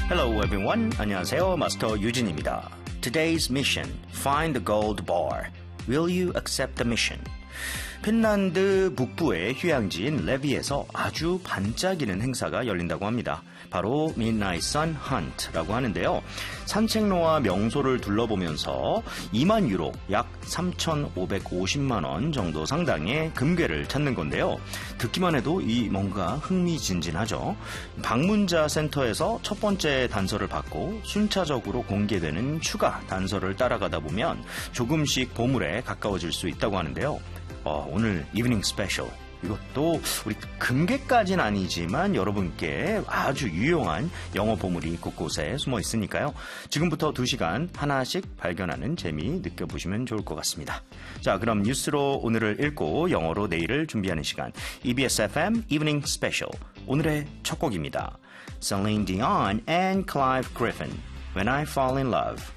Hello everyone. 안녕하세요. 마스터 유진입니다. Today's mission. Find the gold bar. Will you accept the mission? 핀란드 북부의 휴양지인 레비에서 아주 반짝이는 행사가 열린다고 합니다. 바로 Midnight Sun Hunt라고 하는데요. 산책로와 명소를 둘러보면서 2만 유로, 약 3,550만 원 정도 상당의 금괴를 찾는 건데요. 듣기만 해도 이 뭔가 흥미진진하죠. 방문자 센터에서 첫 번째 단서를 받고 순차적으로 공개되는 추가 단서를 따라가다 보면 조금씩 보물에 가까워질 수 있다고 하는데요. 오늘 이브닝 스페셜, 이것도 우리 금괴까지는 아니지만 여러분께 아주 유용한 영어 보물이 곳곳에 숨어 있으니까요. 지금부터 2시간 하나씩 발견하는 재미 느껴보시면 좋을 것 같습니다. 자, 그럼 뉴스로 오늘을 읽고 영어로 내일을 준비하는 시간, EBS FM 이브닝 스페셜. 오늘의 첫 곡입니다. Celine Dion and Clive Griffin, When I Fall in Love.